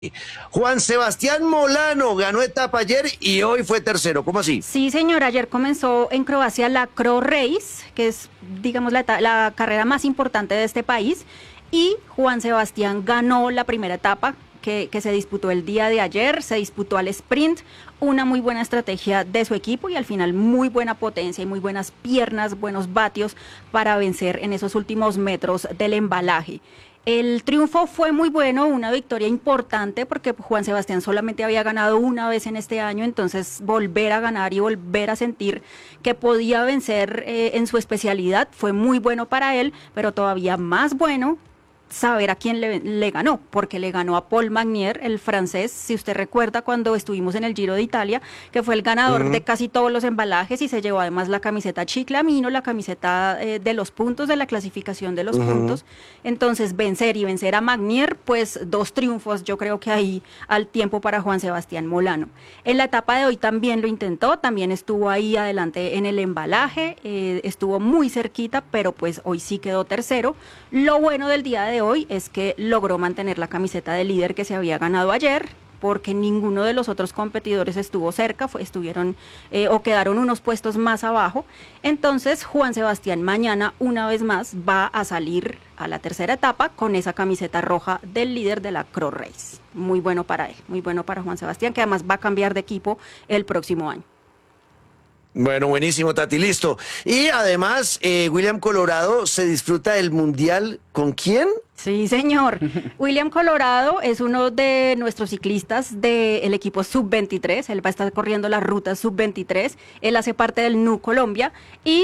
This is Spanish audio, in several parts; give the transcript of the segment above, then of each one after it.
Juan Sebastián Molano ganó etapa ayer y hoy fue tercero. ¿Cómo así? Sí, señor, ayer comenzó en Croacia la Cro Race, que es, digamos, la carrera más importante de este país, y Juan Sebastián ganó la primera etapa que se disputó el día de ayer, se disputó al sprint, una muy buena estrategia de su equipo y al final muy buena potencia y muy buenas piernas, buenos vatios para vencer en esos últimos metros del embalaje. El triunfo fue muy bueno, una victoria importante porque Juan Sebastián solamente había ganado una vez en este año, entonces volver a ganar y volver a sentir que podía vencer en su especialidad fue muy bueno para él, pero todavía más bueno saber a quién le ganó, porque le ganó a Paul Magnier, el francés, si usted recuerda cuando estuvimos en el Giro de Italia, que fue el ganador de casi todos los embalajes y se llevó además la camiseta Chiclamino, la camiseta de los puntos, de la clasificación de los puntos. Entonces vencer a Magnier, pues 2 triunfos yo creo que ahí al tiempo para Juan Sebastián Molano. En la etapa de hoy también lo intentó, también estuvo ahí adelante en el embalaje, estuvo muy cerquita, pero pues hoy sí quedó tercero. Lo bueno del día de hoy es que logró mantener la camiseta de líder que se había ganado ayer, porque ninguno de los otros competidores estuvo cerca, estuvieron o quedaron unos puestos más abajo. Entonces Juan Sebastián mañana una vez más va a salir a la tercera etapa con esa camiseta roja del líder de la Cro Race. Muy bueno para él, muy bueno para Juan Sebastián, que además va a cambiar de equipo el próximo año. Bueno, buenísimo, Tati, listo. Y además, William Colorado se disfruta del Mundial. ¿Con quién? Sí, señor. William Colorado es uno de nuestros ciclistas del equipo Sub-23. Él va a estar corriendo las rutas Sub-23. Él hace parte del NU Colombia y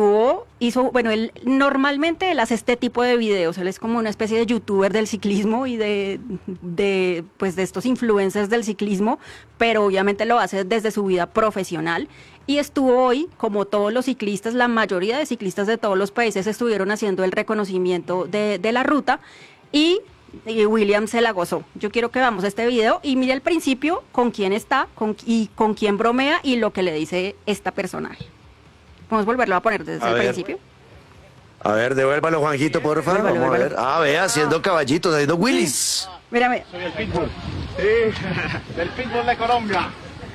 él normalmente él hace este tipo de videos. Él es como una especie de youtuber del ciclismo y de estos influencers del ciclismo, pero obviamente lo hace desde su vida profesional. Y estuvo hoy, como todos los ciclistas, la mayoría de ciclistas de todos los países estuvieron haciendo el reconocimiento de la ruta y William se la gozó. Yo quiero que veamos este video y mire al principio con quién está y con quién bromea y lo que le dice esta personaje. Podemos volverlo a poner desde el principio. A ver, devuélvalo, Juanjito, porfa. Vamos a ver. Vea, haciendo caballitos, haciendo Willis. Mírame. Soy el Pitbull. Sí, del Pitbull de Colombia.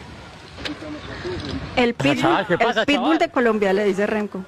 El pitbull de Colombia, le dice Remco.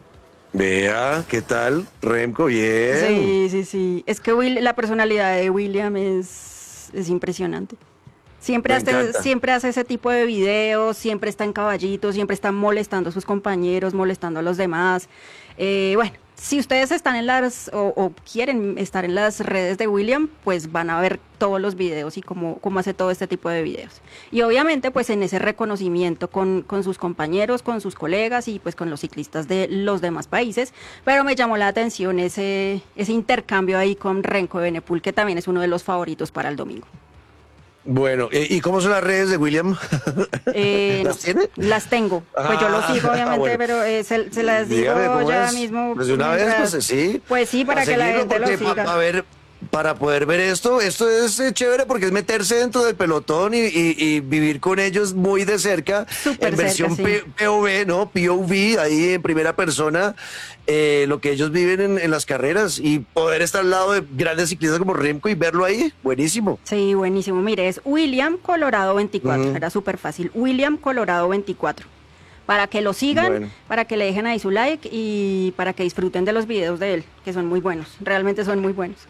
Vea, ¿qué tal? Remco, bien. Sí. Es que la personalidad de William es impresionante. Siempre hace ese tipo de videos, siempre está en caballito, siempre está molestando a sus compañeros, molestando a los demás. Bueno, si ustedes están o quieren estar en las redes de William, pues van a ver todos los videos y cómo hace todo este tipo de videos. Y obviamente pues en ese reconocimiento con sus compañeros, con sus colegas y pues con los ciclistas de los demás países. Pero me llamó la atención ese intercambio ahí con Remco Evenepoel, que también es uno de los favoritos para el domingo. Bueno, ¿y cómo son las redes de William? ¿Las tiene? Las tengo. Pues yo lo sigo, obviamente, bueno. pero se las digo ya mismo. Pues de una vez, pues sí. Pues sí, para que la gente lo siga. Para poder ver esto es chévere porque es meterse dentro del pelotón y vivir con ellos muy de cerca. Súper en versión cerca, sí. POV, ¿no? POV, ahí en primera persona, lo que ellos viven en las carreras y poder estar al lado de grandes ciclistas como Remco y verlo ahí, buenísimo. Sí, buenísimo. Mire, es William Colorado 24, era súper fácil. William Colorado 24. Para que lo sigan, para que le dejen ahí su like y para que disfruten de los videos de él, que son muy buenos, realmente son muy buenos.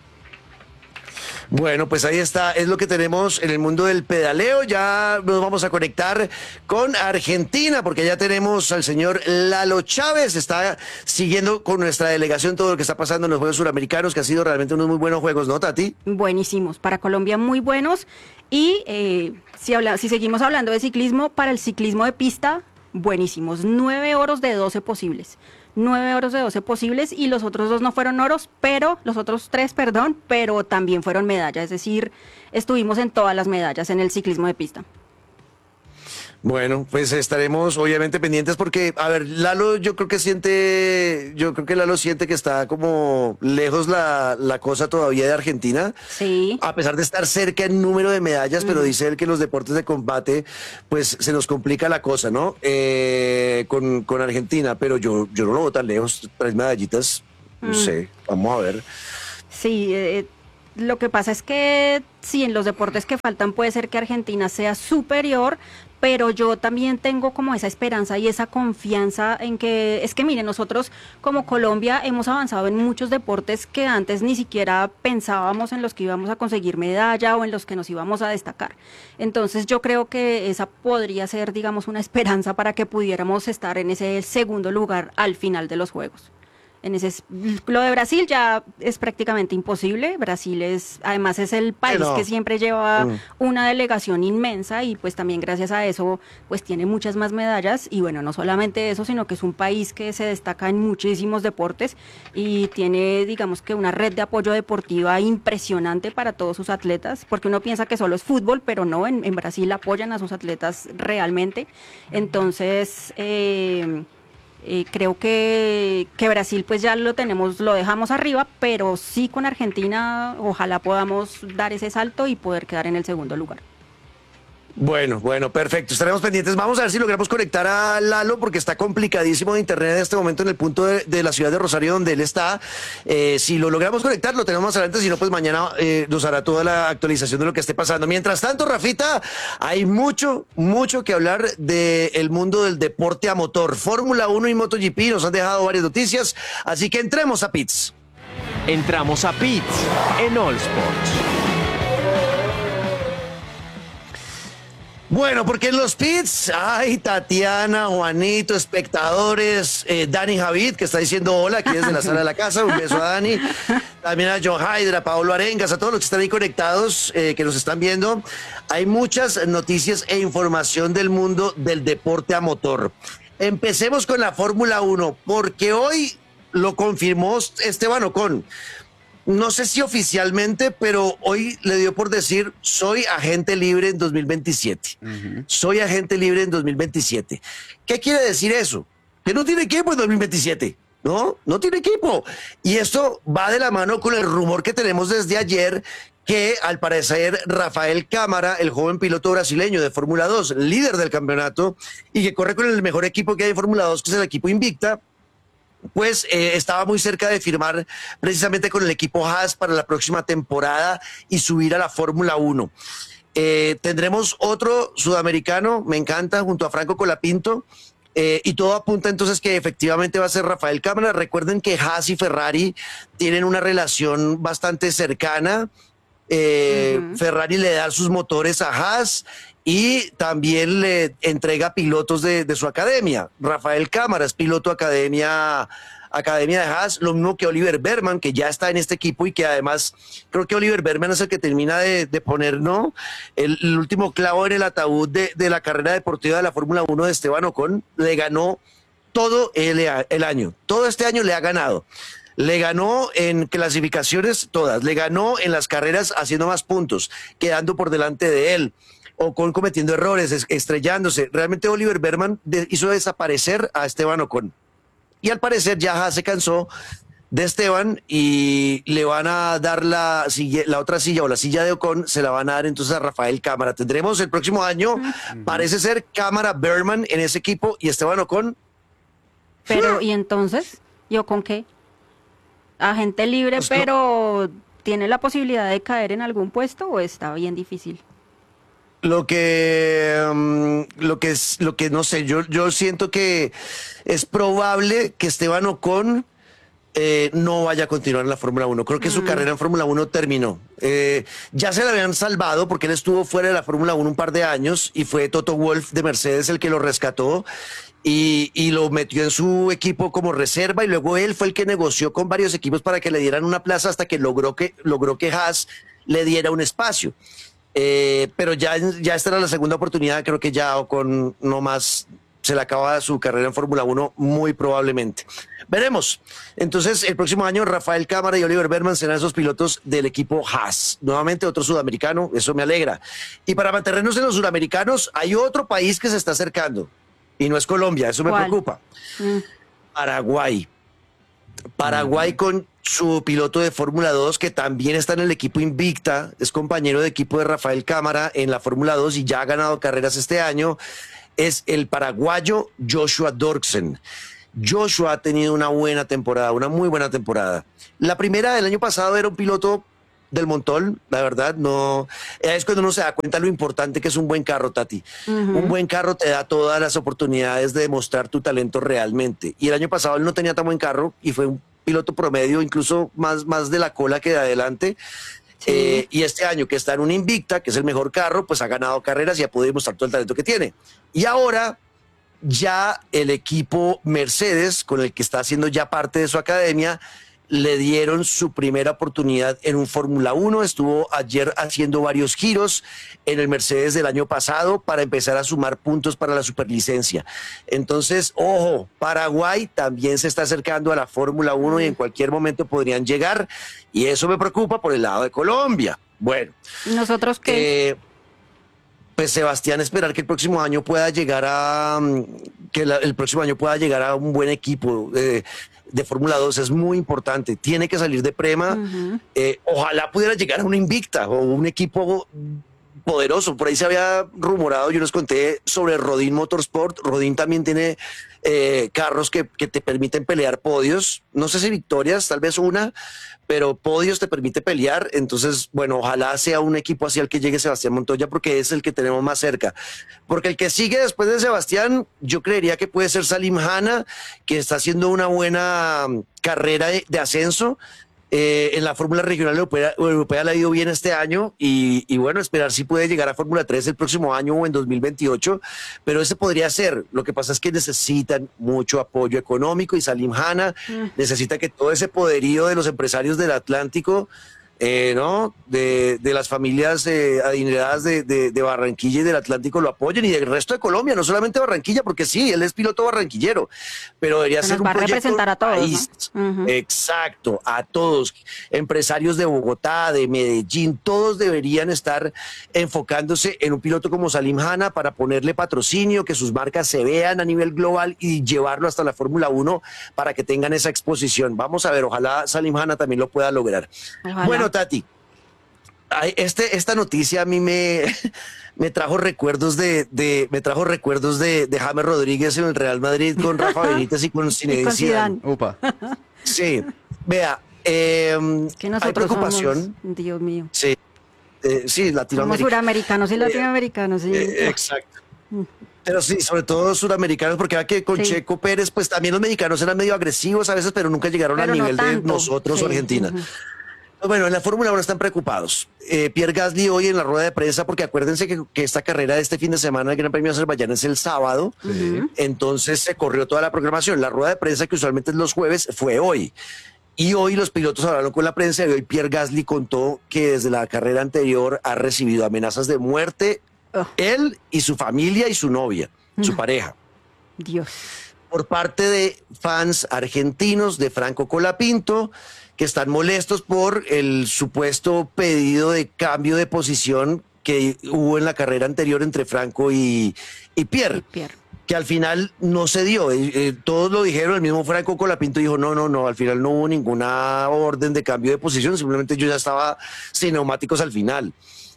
Bueno, pues ahí está, es lo que tenemos en el mundo del pedaleo. Ya nos vamos a conectar con Argentina, porque ya tenemos al señor Lalo Chávez, está siguiendo con nuestra delegación todo lo que está pasando en los Juegos Suramericanos, que ha sido realmente unos muy buenos juegos, ¿no, Tati? Buenísimos, para Colombia muy buenos. Y si seguimos hablando de ciclismo, para el ciclismo de pista, buenísimos. 9 oros de 12 posibles. 9 oros de 12 posibles y los otros 2 no fueron oros, los otros 3, pero también fueron medallas, es decir, estuvimos en todas las medallas en el ciclismo de pista. Bueno, pues estaremos obviamente pendientes porque, a ver, Lalo yo creo que Lalo siente que está como lejos la cosa todavía de Argentina. Sí. A pesar de estar cerca en número de medallas, pero dice él que en los deportes de combate, pues se nos complica la cosa, ¿no? Con Argentina, pero yo no lo veo tan lejos, 3 medallitas, no sé, vamos a ver. Sí, lo que pasa es que sí, en los deportes que faltan puede ser que Argentina sea superior, pero yo también tengo como esa esperanza y esa confianza en que, es que mire, nosotros como Colombia hemos avanzado en muchos deportes que antes ni siquiera pensábamos en los que íbamos a conseguir medalla o en los que nos íbamos a destacar. Entonces yo creo que esa podría ser, digamos, una esperanza para que pudiéramos estar en ese segundo lugar al final de los Juegos. Lo de Brasil ya es prácticamente imposible. Brasil además es el país que siempre lleva una delegación inmensa y pues también gracias a eso pues tiene muchas más medallas y bueno, no solamente eso, sino que es un país que se destaca en muchísimos deportes y tiene, digamos, que una red de apoyo deportiva impresionante para todos sus atletas, porque uno piensa que solo es fútbol, pero no, en Brasil apoyan a sus atletas realmente. Entonces creo que Brasil pues ya lo dejamos arriba, pero sí con Argentina ojalá podamos dar ese salto y poder quedar en el segundo lugar. Bueno, perfecto. Estaremos pendientes. Vamos a ver si logramos conectar a Lalo porque está complicadísimo de internet en este momento en el punto de la ciudad de Rosario donde él está. Si lo logramos conectar, lo tenemos más adelante. Si no, pues mañana nos hará toda la actualización de lo que esté pasando. Mientras tanto, Rafita, hay mucho que hablar del mundo del deporte a motor. Fórmula 1 y MotoGP nos han dejado varias noticias, así que entremos a Pits. Entramos a Pits en All Sports. Bueno, porque en los pits hay Tatiana, Juanito, espectadores, Dani Javid, que está diciendo hola aquí desde la sala de la casa, un beso a Dani, también a John Hydra, a Pablo Arengas, a todos los que están ahí conectados, que nos están viendo. Hay muchas noticias e información del mundo del deporte a motor. Empecemos con la Fórmula 1, porque hoy lo confirmó Esteban Ocon. No sé si oficialmente, pero hoy le dio por decir, soy agente libre en 2027. Soy agente libre en 2027. ¿Qué quiere decir eso? Que no tiene equipo en 2027. No tiene equipo. Y esto va de la mano con el rumor que tenemos desde ayer, que al parecer Rafael Cámara, el joven piloto brasileño de Fórmula 2, líder del campeonato, y que corre con el mejor equipo que hay en Fórmula 2, que es el equipo Invicta, pues estaba muy cerca de firmar precisamente con el equipo Haas para la próxima temporada y subir a la Fórmula 1. Tendremos otro sudamericano, me encanta, junto a Franco Colapinto, y todo apunta entonces que efectivamente va a ser Rafael Cámara. Recuerden que Haas y Ferrari tienen una relación bastante cercana. Ferrari le da sus motores a Haas y también le entrega pilotos de su academia. Rafael Cámara es piloto academia de Haas, lo mismo que Oliver Bergman, que ya está en este equipo y que además creo que Oliver Bergman es el que termina de poner, ¿no?, el último clavo en el ataúd de la carrera deportiva de la Fórmula 1 de Esteban Ocon. Le ganó todo el año, todo este año le ha ganado. Le ganó en clasificaciones todas, le ganó en las carreras haciendo más puntos, quedando por delante de él. Ocon cometiendo errores, estrellándose. Realmente Oliver Bergman hizo desaparecer a Esteban Ocon. Y al parecer ya se cansó de Esteban y le van a dar la otra silla, o la silla de Ocon, se la van a dar entonces a Rafael Cámara. Tendremos el próximo año, parece ser Cámara, Bergman en ese equipo y Esteban Ocon. Pero, ¿y entonces? ¿Y Ocon qué? Agente libre, pues pero ¿tiene la posibilidad de caer en algún puesto o está bien difícil? Lo que no sé, yo siento que es probable que Esteban Ocon no vaya a continuar en la Fórmula 1. Creo que su carrera en Fórmula 1 terminó. Ya se le habían salvado porque él estuvo fuera de la Fórmula 1 un par de años y fue Toto Wolff de Mercedes el que lo rescató y lo metió en su equipo como reserva, y luego él fue el que negoció con varios equipos para que le dieran una plaza hasta que logró que Haas le diera un espacio. Pero ya esta era la segunda oportunidad. Creo que ya Ocon no más, se le acaba su carrera en Fórmula 1 muy probablemente. Veremos. Entonces el próximo año Rafael Cámara y Oliver Bergman serán esos pilotos del equipo Haas. Nuevamente otro sudamericano, eso me alegra. Y para mantenernos en los sudamericanos, hay otro país que se está acercando y no es Colombia, eso me preocupa. Paraguay con su piloto de Fórmula 2, que también está en el equipo Invicta, es compañero de equipo de Rafael Cámara en la Fórmula 2 y ya ha ganado carreras este año, es el paraguayo Joshua Dorksen. Joshua ha tenido una buena temporada, una muy buena temporada. La primera del año pasado era un piloto del montón, la verdad, no. Es cuando uno se da cuenta lo importante que es un buen carro, Tati. Un buen carro te da todas las oportunidades de demostrar tu talento realmente. Y el año pasado él no tenía tan buen carro y fue un piloto promedio, incluso más de la cola que de adelante. Y este año que está en un Invicta, que es el mejor carro, pues ha ganado carreras y ha podido demostrar todo el talento que tiene. Y ahora ya el equipo Mercedes, con el que está haciendo ya parte de su academia, le dieron su primera oportunidad en un Fórmula 1. Estuvo ayer haciendo varios giros en el Mercedes del año pasado para empezar a sumar puntos para la superlicencia. Entonces, ojo, Paraguay también se está acercando a la Fórmula 1 y en cualquier momento podrían llegar. Y eso me preocupa por el lado de Colombia. Bueno. ¿Nosotros qué? Pues Sebastián, esperar que el próximo año pueda llegar a el próximo año pueda llegar a un buen equipo de Fórmula 2 es muy importante. Tiene que salir de Prema. Ojalá pudiera llegar a una Invicta o un equipo poderoso. Por ahí se había rumorado, yo les conté sobre Rodin Motorsport. Rodin también tiene carros que te permiten pelear podios. No sé si victorias, tal vez una, pero podios te permite pelear. Entonces, bueno, ojalá sea un equipo así al que llegue Sebastián Montoya, porque es el que tenemos más cerca. Porque el que sigue después de Sebastián, yo creería que puede ser Salim Hanna, que está haciendo una buena carrera de ascenso. En la Fórmula Regional Europea le ha ido bien este año y bueno, esperar si puede llegar a Fórmula 3 el próximo año o en 2028, pero ese podría ser. Lo que pasa es que necesitan mucho apoyo económico y Salim Hanna necesita que todo ese poderío de los empresarios del Atlántico, ¿no? De las familias adineradas de Barranquilla y del Atlántico lo apoyen y del resto de Colombia, no solamente Barranquilla, porque sí, él es piloto barranquillero, pero debería ser un proyecto a representar a todos, país. ¿no? Exacto, a todos, empresarios de Bogotá, de Medellín, todos deberían estar enfocándose en un piloto como Salim Hanna para ponerle patrocinio, que sus marcas se vean a nivel global y llevarlo hasta la Fórmula 1 para que tengan esa exposición. Vamos a ver, ojalá Salim Hanna también lo pueda lograr. Ojalá. Bueno, Tati, esta noticia a mí me trajo recuerdos de James Rodríguez en el Real Madrid con Rafa Benítez y con Zinedine Zidane. Upa. Sí, vea, Que hay nosotros preocupación. somos, Dios mío. Sí, sí, Somos Latinoamérica. suramericanos y latinoamericanos, sí. Exacto. Pero sí, sobre todo suramericanos, porque era que con Sí. Checo Pérez, pues también los mexicanos eran medio agresivos a veces, pero nunca llegaron Pero al no nivel de tanto. nosotros Sí, o Argentina. ujú. Bueno, en la Fórmula 1 están preocupados. Pierre Gasly hoy en la rueda de prensa, porque acuérdense que esta carrera de este fin de semana, el Gran Premio de Azerbaiyán, es el sábado. Entonces se corrió toda la programación. La rueda de prensa, que usualmente es los jueves, fue hoy. Y hoy los pilotos hablaron con la prensa y hoy Pierre Gasly contó que desde la carrera anterior ha recibido amenazas de muerte, él y su familia y su novia, su pareja, Dios. por parte de fans argentinos de Franco Colapinto, que están molestos por el supuesto pedido de cambio de posición que hubo en la carrera anterior entre Franco y Pierre, Pierre. que al final no se dio. Todos lo dijeron, el mismo Franco Colapinto dijo, no, al final no hubo ninguna orden de cambio de posición, simplemente yo ya estaba sin neumáticos al final.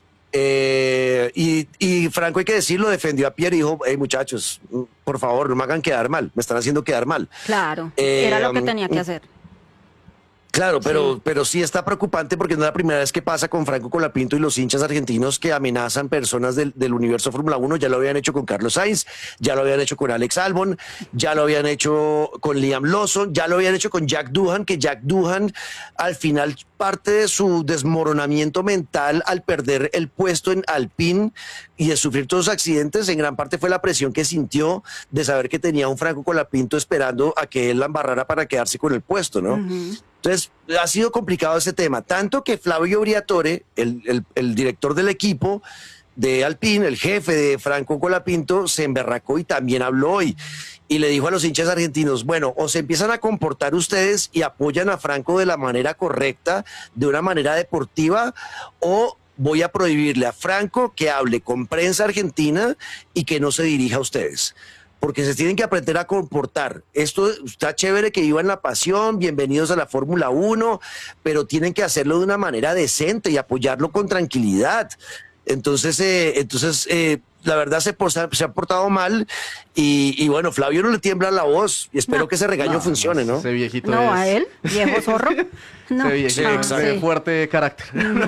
Y Franco, hay que decirlo, defendió a Pierre y dijo, hey muchachos, por favor, no me hagan quedar mal, me están haciendo quedar mal. Claro, era lo que tenía que hacer. Claro, pero sí está preocupante porque no es la primera vez que pasa con Franco Colapinto y los hinchas argentinos que amenazan personas del universo Fórmula 1. Ya lo habían hecho con Carlos Sainz, ya lo habían hecho con Alex Albon, ya lo habían hecho con Liam Lawson, ya lo habían hecho con Jack Doohan, que Jack Doohan al final parte de su desmoronamiento mental al perder el puesto en Alpine y de sufrir todos los accidentes, en gran parte fue la presión que sintió de saber que tenía un Franco Colapinto esperando a que él la embarrara para quedarse con el puesto, ¿no? Entonces, ha sido complicado ese tema, tanto que Flavio Briatore, el director del equipo de Alpine, el jefe de Franco Colapinto, se emberracó y también habló hoy. Y le dijo a los hinchas argentinos, bueno, o se empiezan a comportar ustedes y apoyan a Franco de la manera correcta, de una manera deportiva, o voy a prohibirle a Franco que hable con prensa argentina y que no se dirija a ustedes. Porque se tienen que aprender a comportar. Esto está chévere que vivan la pasión, bienvenidos a la Fórmula 1, pero tienen que hacerlo de una manera decente y apoyarlo con tranquilidad. Entonces, la verdad se ha portado mal y bueno, Flavio no le tiembla la voz y espero que ese regaño funcione, ¿no? Ese viejito No, es... a él, viejo zorro. No. Ese viejito Sí, es exacto. de fuerte carácter.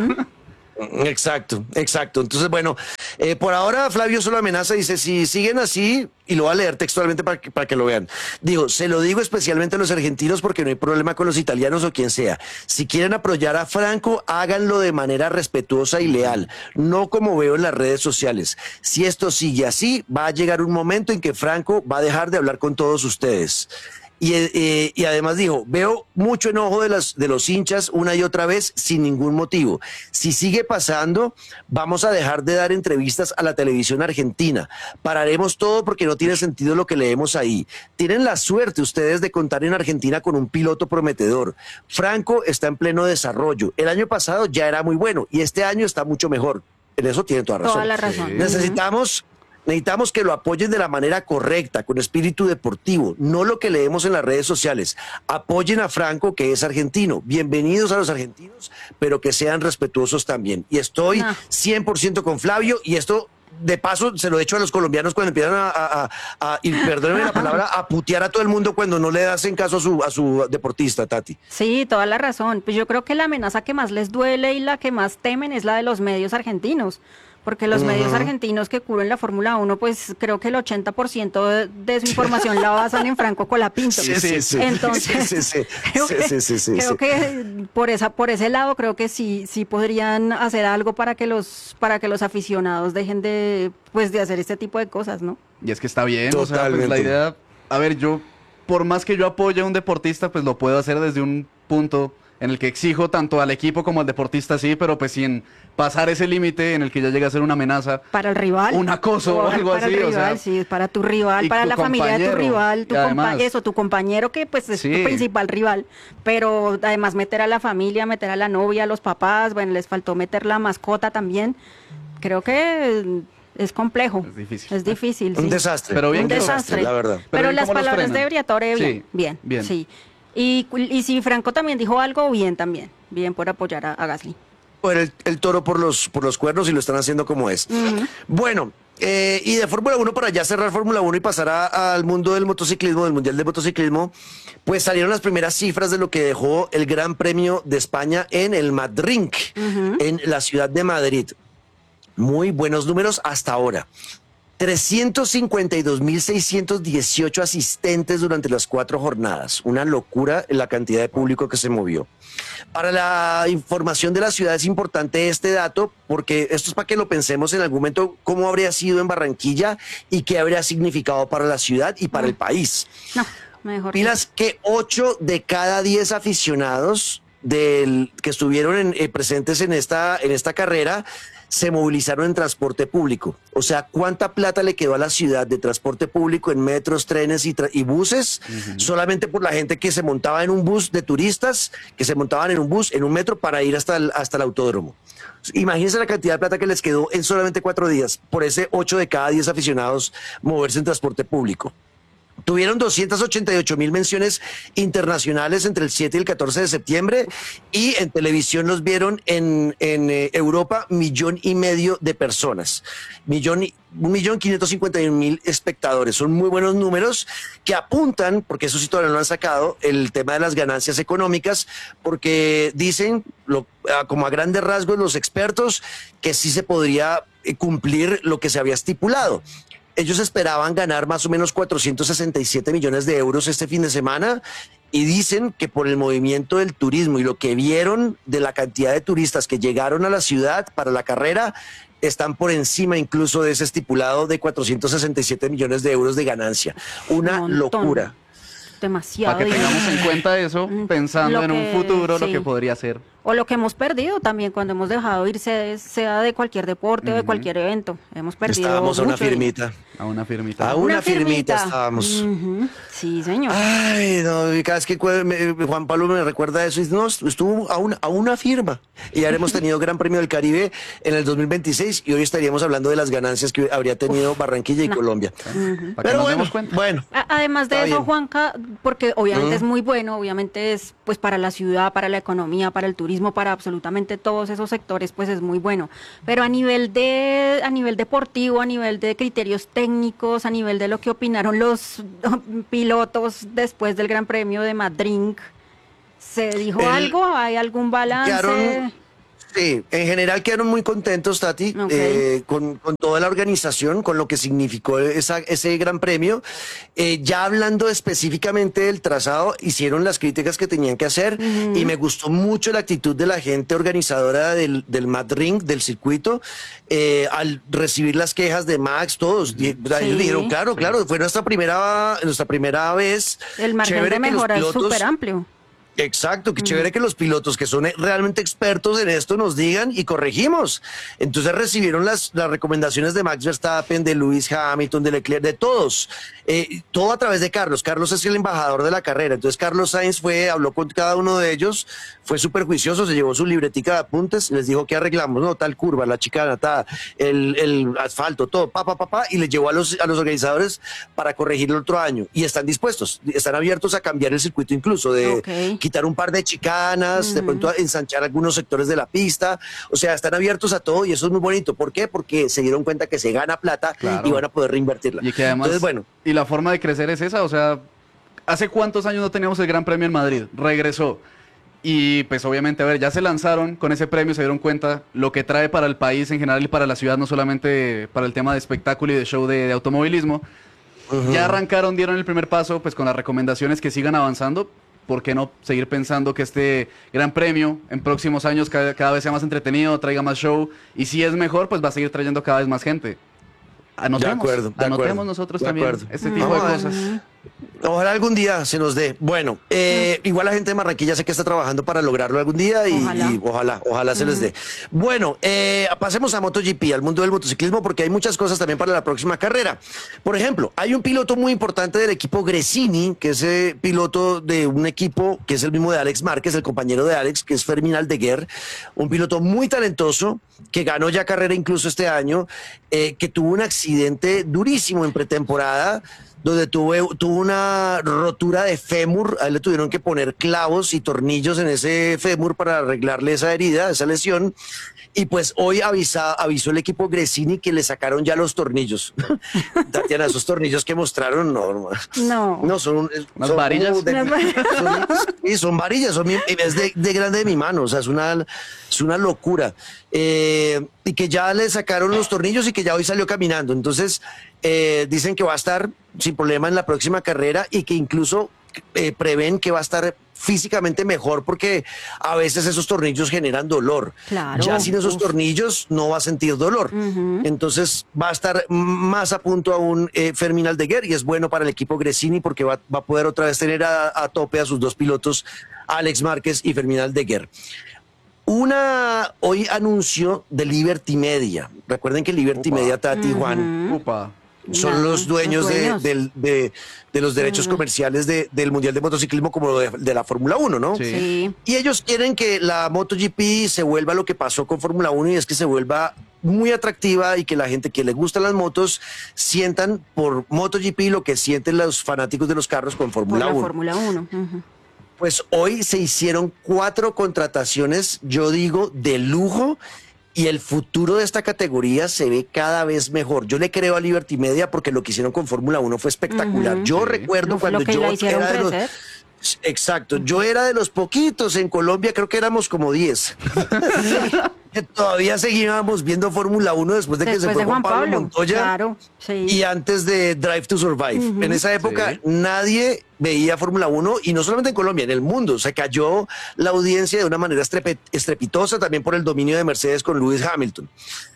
Exacto. Entonces, bueno, por ahora Flavio solo amenaza, dice, si siguen así, y lo va a leer textualmente para que lo vean. Digo, se lo digo especialmente a los argentinos porque no hay problema con los italianos o quien sea. Si quieren apoyar a Franco, háganlo de manera respetuosa y leal, no como veo en las redes sociales. Si esto sigue así, va a llegar un momento en que Franco va a dejar de hablar con todos ustedes. Y además dijo, veo mucho enojo de los hinchas una y otra vez sin ningún motivo. Si sigue pasando, vamos a dejar de dar entrevistas a la televisión argentina. Pararemos todo porque no tiene sentido lo que leemos ahí. Tienen la suerte ustedes de contar en Argentina con un piloto prometedor. Franco está en pleno desarrollo. El año pasado ya era muy bueno y este año está mucho mejor. En eso tiene toda razón. Toda la razón. Sí. Necesitamos que lo apoyen de la manera correcta, con espíritu deportivo, no lo que leemos en las redes sociales. Apoyen a Franco, que es argentino. Bienvenidos a los argentinos, pero que sean respetuosos también. Y estoy No. 100% con Flavio, y esto, de paso, se lo he hecho a los colombianos cuando empiezan y perdónenme la palabra, a putear a todo el mundo cuando no le hacen caso a su deportista, Tati. Sí, toda la razón. Pues yo creo que la amenaza que más les duele y la que más temen es la de los medios argentinos. Porque los medios argentinos que cubren la Fórmula 1, pues creo que el 80% de su información la basan en Franco Colapinto. Sí. Entonces, creo que por ese lado creo que sí podrían hacer algo para que los aficionados dejen de hacer este tipo de cosas, ¿no? Y es que está bien, o sea, pues Totalmente. la idea, a ver, yo, por más que yo apoye a un deportista, pues lo puedo hacer desde un punto en el que exijo tanto al equipo como al deportista, sí, pero pues sin pasar ese límite en el que ya llega a ser una amenaza. Para el rival. Un acoso o algo para así, el o rival, sea, sí, para tu rival, y para tu la familia de tu compañero, rival, y además- tu compañero que pues es Sí. tu principal rival, pero además meter a la familia, meter a la novia, a los papás, bueno, les faltó meter la mascota también. Creo que es complejo. Es difícil. Es difícil, sí. Un desastre. Pero bien Un que lo- desastre. la verdad. Pero Pero bien las cómo los palabras frenan. de Briatore, Sí, bien, bien. sí. Y si Franco también dijo algo, bien también. Bien por apoyar a Gasly. Por el toro por los cuernos y lo están haciendo como es. Bueno, y de Fórmula 1, para ya cerrar Fórmula 1 y pasar al mundo del motociclismo, del Mundial de Motociclismo, pues salieron las primeras cifras de lo que dejó el Gran Premio de España en el Madrid, en la ciudad de Madrid. Muy buenos números hasta ahora. 352.618 asistentes durante las 4 jornadas. Una locura la cantidad de público que se movió. Para la información de la ciudad es importante este dato porque esto es para que lo pensemos en algún momento cómo habría sido en Barranquilla y qué habría significado para la ciudad y para el país. No, mejor. Pilas que 8 de cada 10 aficionados que estuvieron presentes en esta carrera se movilizaron en transporte público. O sea, ¿cuánta plata le quedó a la ciudad de transporte público en metros, trenes y buses? Solamente por la gente que se montaba en un bus de turistas, que se montaban en un bus, en un metro para ir hasta el autódromo. Imagínense la cantidad de plata que les quedó en solamente 4 días por ese 8 de cada 10 aficionados moverse en transporte público. Tuvieron 288.000 menciones internacionales entre el 7 y el 14 de septiembre y en televisión los vieron en Europa 1,5 millones de personas. 1.551.000 espectadores. Son muy buenos números que apuntan, porque eso sí todavía no lo han sacado, el tema de las ganancias económicas, porque dicen, como a grandes rasgos los expertos, que sí se podría cumplir lo que se había estipulado. Ellos esperaban ganar más o menos 467 millones de euros este fin de semana y dicen que por el movimiento del turismo y lo que vieron de la cantidad de turistas que llegaron a la ciudad para la carrera, están por encima incluso de ese estipulado de 467 millones de euros de ganancia. Una Un montón. locura. Demasiado Para que dinero. tengamos en cuenta eso, pensando Lo en un que- futuro, lo sí. que podría ser. O lo que hemos perdido también cuando hemos dejado ir, sea de cualquier deporte o de cualquier evento. Hemos perdido Estábamos a una mucho. firmita. A una firmita. A una firmita estábamos. Ujú. Sí, señor. Ay, no, y cada vez que Juan Pablo me recuerda eso, y dice, no, estuvo a una firma. Y ahora hemos tenido Gran Premio del Caribe en el 2026 y hoy estaríamos hablando de las ganancias que habría tenido Barranquilla y Colombia. Para que Pero nos bueno, demos cuenta. bueno. Además de Está eso, bien. Juanca, porque obviamente es muy bueno, obviamente es pues para la ciudad, para la economía, para el turismo, turismo, para absolutamente todos esos sectores, pues es muy bueno. Pero a nivel deportivo, a nivel de criterios técnicos, a nivel de lo que opinaron los pilotos después del Gran Premio de Madrid, ¿se dijo algo? ¿Hay algún balance? Sí, en general quedaron muy contentos, Tati, Ok. con toda la organización, con lo que significó ese gran premio. Ya hablando específicamente del trazado, hicieron las críticas que tenían que hacer y me gustó mucho la actitud de la gente organizadora del Mad Ring, del circuito, al recibir las quejas de Max, todos. Ellos dijeron, claro, fue nuestra primera vez. El margen Chévere de que los mejora es pilotos- súper amplio. Exacto, qué chévere que los pilotos que son realmente expertos en esto nos digan y corregimos. Entonces recibieron las recomendaciones de Max Verstappen, de Lewis Hamilton, de Leclerc, de todos. Todo a través de Carlos. Carlos es el embajador de la carrera. Entonces Carlos Sainz habló con cada uno de ellos, fue súper juicioso, se llevó su libretica de apuntes, les dijo qué arreglamos, no, tal curva, la chicana, el asfalto, todo, y les llevó a los organizadores para corregir el otro año. Y están dispuestos, están abiertos a cambiar el circuito incluso, de quitar un par de chicanas, de pronto ensanchar algunos sectores de la pista. O sea, están abiertos a todo y eso es muy bonito. ¿Por qué? Porque se dieron cuenta que se gana plata Claro. y van a poder reinvertirla. Y que además, Entonces, bueno, y la forma de crecer es esa, o sea, ¿hace cuántos años no teníamos el Gran Premio en Madrid? Regresó. Y pues obviamente, a ver, ya se lanzaron con ese premio, se dieron cuenta lo que trae para el país en general y para la ciudad, no solamente para el tema de espectáculo y de show de automovilismo. Ya arrancaron, dieron el primer paso, pues con las recomendaciones que sigan avanzando. ¿Por qué no seguir pensando que este gran premio en próximos años cada vez sea más entretenido, traiga más show? Y si es mejor, pues va a seguir trayendo cada vez más gente. Anotemos, de acuerdo. anotemos nosotros de también acuerdo. este tipo Vamos de a ver. cosas. Ojalá algún día se nos dé. Bueno, igual la gente de Barranquilla sé que está trabajando para lograrlo algún día y ojalá se les dé. Bueno, pasemos a MotoGP, al mundo del motociclismo, porque hay muchas cosas también para la próxima carrera. Por ejemplo, hay un piloto muy importante del equipo Gresini, que es piloto de un equipo que es el mismo de Alex Márquez, el compañero de Alex, que es Fermín Aldeguer, un piloto muy talentoso, que ganó ya carrera incluso este año, que tuvo un accidente durísimo en pretemporada, donde tuvo una rotura de fémur. A él le tuvieron que poner clavos y tornillos en ese fémur para arreglarle esa herida, esa lesión. Y pues hoy avisó el equipo Gresini que le sacaron ya los tornillos. Tatiana, esos tornillos que mostraron, no son ¿Unas varillas? Son varillas, es de grande de mi mano, o sea, es una locura. Y que ya le sacaron los tornillos y que ya hoy salió caminando. Entonces, dicen que va a estar sin problema en la próxima carrera y que incluso prevén que va a estar físicamente mejor porque a veces esos tornillos generan dolor. Claro. Ya sin esos tornillos no va a sentir dolor. Entonces va a estar más a punto aún Fermín Aldeguer y es bueno para el equipo Gresini porque va a poder otra vez tener a tope a sus dos pilotos, Alex Márquez y Fermín Aldeguer. Hoy anuncio de Liberty Media. Recuerden que Liberty Media, Tati, Juan, Upa. son los dueños, los dueños. de los derechos comerciales del Mundial de Motociclismo como de la Fórmula 1, ¿no? Sí. Sí. Y ellos quieren que la MotoGP se vuelva lo que pasó con Fórmula 1 y es que se vuelva muy atractiva y que la gente que le gustan las motos sientan por MotoGP lo que sienten los fanáticos de los carros con Por Fórmula la 1. Fórmula 1. Ujú. Pues hoy se hicieron 4 contrataciones, yo digo, de lujo. Y el futuro de esta categoría se ve cada vez mejor. Yo le creo a Liberty Media porque lo que hicieron con Fórmula 1 fue espectacular. Yo recuerdo Lo cuando que yo la hicieron era de los... crecer. Exacto, yo era de los poquitos en Colombia, creo que éramos como 10. Que todavía seguíamos viendo Fórmula 1 después de que se Después fue de Juan Pablo Montoya. Claro, sí. Y antes de Drive to Survive. En esa época Sí. nadie veía Fórmula 1 y no solamente en Colombia, en el mundo. Se cayó la audiencia de una manera estrepitosa también por el dominio de Mercedes con Lewis Hamilton.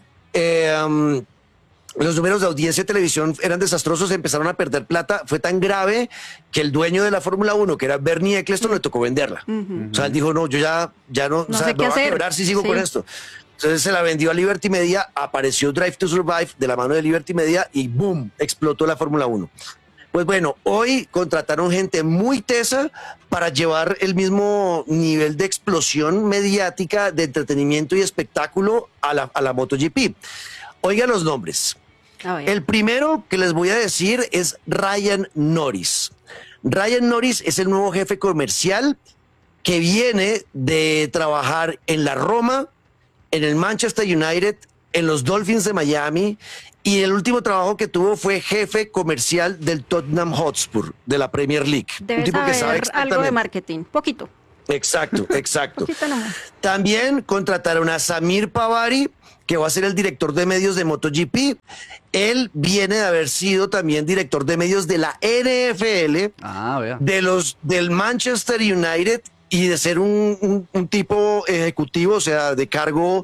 Los números de audiencia de televisión eran desastrosos, empezaron a perder plata. Fue tan grave que el dueño de la Fórmula 1, que era Bernie Eccleston, le tocó venderla. O sea, él dijo, no, yo ya no, No o sea, sé me qué voy a hacer. quebrar si sigo Sí. con esto. Entonces se la vendió a Liberty Media, apareció Drive to Survive de la mano de Liberty Media y ¡boom! Explotó la Fórmula 1. Pues bueno, hoy contrataron gente muy tesa para llevar el mismo nivel de explosión mediática, de entretenimiento y espectáculo a la MotoGP. Oigan los nombres. A ver. El primero que les voy a decir es Ryan Norris. Ryan Norris es el nuevo jefe comercial que viene de trabajar en la Roma, en el Manchester United, en los Dolphins de Miami, y el último trabajo que tuvo fue jefe comercial del Tottenham Hotspur de la Premier League. Debe saber algo de marketing, poquito. Exacto. Poquito nomás. También contrataron a Samir Pavari, que va a ser el director de medios de MotoGP. Él viene de haber sido también director de medios de la NFL, Vea. del Manchester United, y de ser un tipo ejecutivo, o sea, de cargo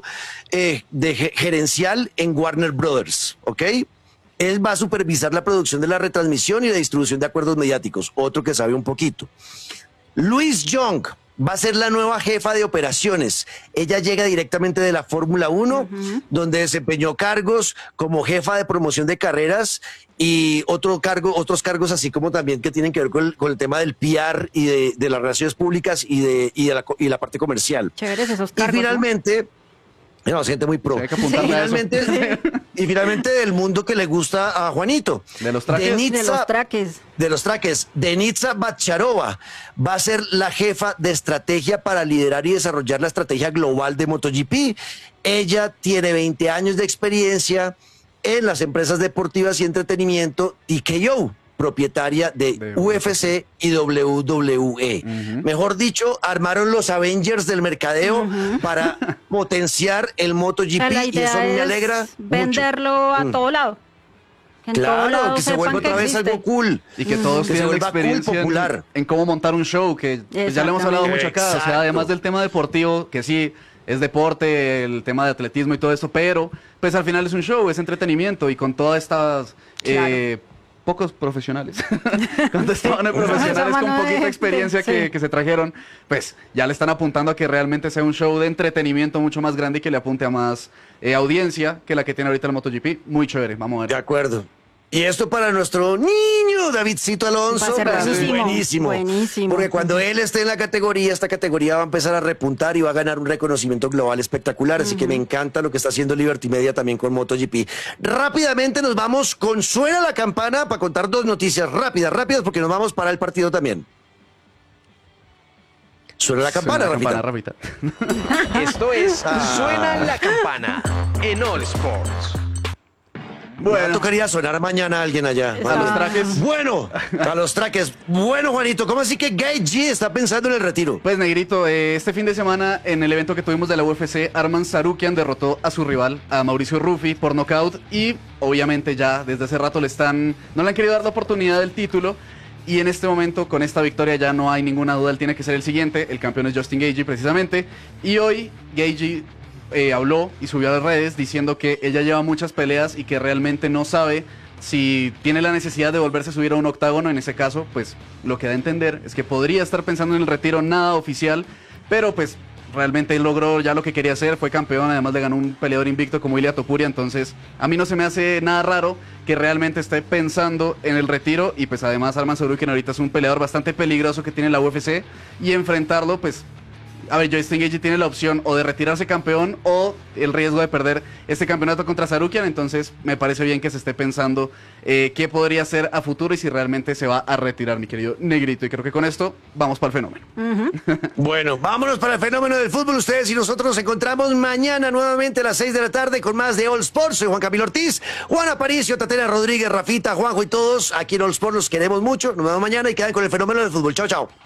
gerencial en Warner Brothers, ¿ok? Él va a supervisar la producción de la retransmisión y la distribución de acuerdos mediáticos, otro que sabe un poquito. Louise Young va a ser la nueva jefa de operaciones. Ella llega directamente de la Fórmula 1, donde desempeñó cargos como jefa de promoción de carreras y otros cargos así como también que tienen que ver con el tema del PR y de las relaciones públicas y la parte comercial. Chéveres esos cargos. Y finalmente, no, gente muy pro. Hay que apuntarle a eso. Y finalmente del mundo que le gusta a Juanito. De los traques. De los traques. Denitsa Bacharova va a ser la jefa de estrategia para liderar y desarrollar la estrategia global de MotoGP. Ella tiene 20 años de experiencia en las empresas deportivas y entretenimiento TKO, propietaria de UFC y WWE. Mejor dicho, armaron los Avengers del mercadeo para potenciar el MotoGP, La y idea eso a mí me es alegra venderlo a todo lado. Que en todo Claro, lado que se sepan vuelva que otra vez existe. algo cool. Y que todos Que se tienen vuelva cool, experiencia popular. en cómo montar un show, que pues, ya le hemos hablado mucho acá. O sea, Exacto. además del tema deportivo, que sí es deporte, el tema de atletismo y todo eso, pero pues al final es un show, es entretenimiento, y con todas estas Claro. pocos profesionales, cuando estaban profesionales con poquita experiencia que se trajeron, pues ya le están apuntando a que realmente sea un show de entretenimiento mucho más grande y que le apunte a más audiencia que la que tiene ahorita el MotoGP. Muy chévere, vamos a ver. De acuerdo. Y esto para nuestro niño Davidcito Alonso, Va a ser eso es buenísimo, buenísimo. Porque cuando él esté en la categoría, esta categoría va a empezar a repuntar y va a ganar un reconocimiento global espectacular. Así que me encanta lo que está haciendo Liberty Media también con MotoGP. Rápidamente nos vamos con Suena la Campana para contar dos noticias rápidas, porque nos vamos para el partido también. Suena la campana, Suena la Rafita. Rafita. Esto es Suena la Campana en All Sports. Bueno, tocaría sonar mañana a alguien allá. A los trajes. Bueno, a los trajes. Bueno, Juanito, ¿cómo así que Gay G está pensando en el retiro? Pues Negrito, este fin de semana en el evento que tuvimos de la UFC, Arman Tsarukyan derrotó a su rival, a Mauricio Ruffi, por nocaut, y obviamente ya desde hace rato no le han querido dar la oportunidad del título, y en este momento con esta victoria ya no hay ninguna duda, él tiene que ser el siguiente. El campeón es Justin Gaethje precisamente, y hoy Gaethje habló y subió a las redes diciendo que ella lleva muchas peleas y que realmente no sabe si tiene la necesidad de volverse a subir a un octágono. En ese caso, pues lo que da a entender es que podría estar pensando en el retiro, nada oficial, pero pues realmente él logró ya lo que quería hacer, fue campeón, además le ganó un peleador invicto como Ilia Topuria. Entonces a mí no se me hace nada raro que realmente esté pensando en el retiro, y pues además Arman Tsarukyan ahorita es un peleador bastante peligroso que tiene la UFC, y enfrentarlo, pues a ver, Justin Gaethje tiene la opción o de retirarse campeón o el riesgo de perder este campeonato contra Tsarukyan. Entonces me parece bien que se esté pensando qué podría ser a futuro y si realmente se va a retirar, mi querido Negrito. Y creo que con esto vamos para el fenómeno. Bueno, vámonos para el fenómeno del fútbol. Ustedes y nosotros nos encontramos mañana nuevamente a las 6 de la tarde con más de All Sports. Soy Juan Camilo Ortiz, Juan Aparicio, Tatiana Rodríguez, Rafita, Juanjo y todos aquí en All Sports. Los queremos mucho. Nos vemos mañana y quedan con el fenómeno del fútbol. Chao, chao.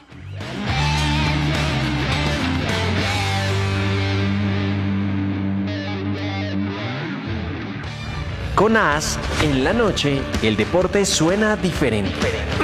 Con As, en la noche, el deporte suena diferente.